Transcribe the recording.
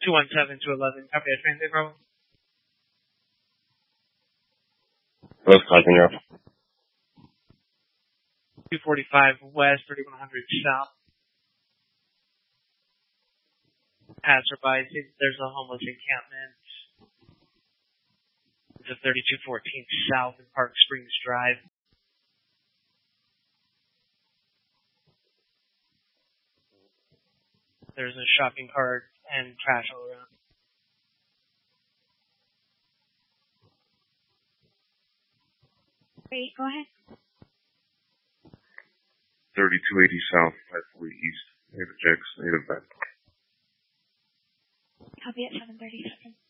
217-211. Copy that transit, bro. West Carpenter. 245 West, 3100 South. Passerby, there's a homeless encampment. It's a 3214 South in Park Springs Drive. There's a shopping cart and trash all around. Great, go ahead. 3280 South, 540 East. Native Jacks, Native back. Copy at 737.